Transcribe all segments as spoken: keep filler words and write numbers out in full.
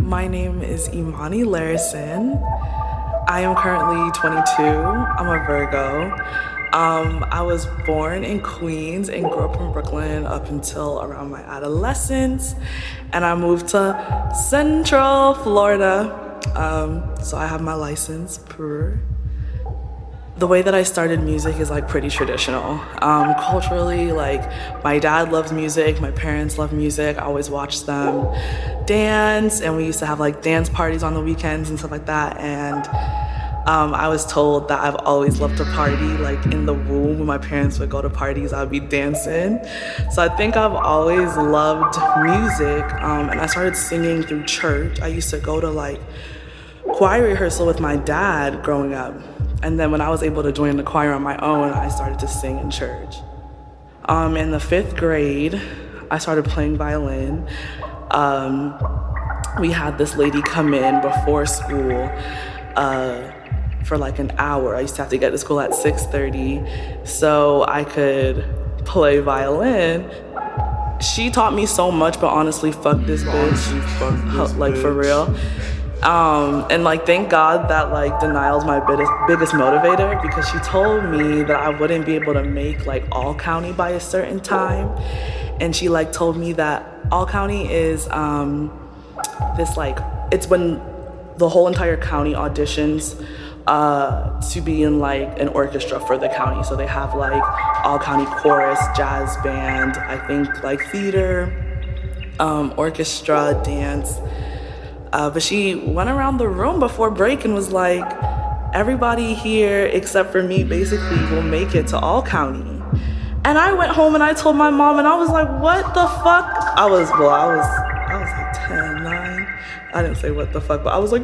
My name is Imani Larison. I am currently twenty-two. I'm a Virgo. Um, I was born in Queens and grew up in Brooklyn up until around my adolescence. And I moved to Central Florida. Um, so I have my license per. The way that I started music is like pretty traditional. Um, culturally, like my dad loves music, my parents love music. I always watched them dance, and we used to have like dance parties on the weekends and stuff like that. And um, I was told that I've always loved to party. Like in the womb, when my parents would go to parties, I'd be dancing. So I think I've always loved music, um, and I started singing through church. I used to go to like choir rehearsal with my dad growing up. And then when I was able to join the choir on my own, I started to sing in church. Um, in the fifth grade, I started playing violin. Um, we had this lady come in before school uh, for like an hour. I used to have to get to school at six thirty so I could play violin. She taught me so much, but honestly, fuck this bitch. Fuck this like bitch. For real. Um, and like, thank God that like denial's my biggest, biggest motivator, because she told me that I wouldn't be able to make like all county by a certain time. And she like told me that all county is um, this like, it's when the whole entire county auditions uh, to be in like an orchestra for the county. So they have like all county chorus, jazz band, I think like theater, um, orchestra, dance. Uh, but she went around the room before break and was like, everybody here except for me basically will make it to all county. And I went home and I told my mom, and I was like, what the fuck? I was, well, I was, I was like ten, nine. I didn't say what the fuck, but I was like,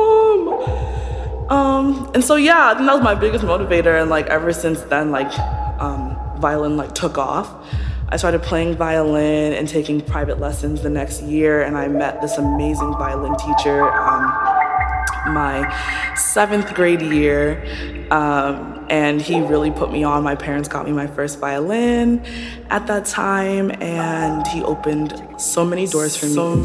Mom. Um, and so, yeah, I think that was my biggest motivator. And like, ever since then, like, um, violin like took off. I started playing violin and taking private lessons the next year, and I met this amazing violin teacher um, my seventh grade year, um, and he really put me on. My parents got me my first violin at that time, and he opened so many doors for me.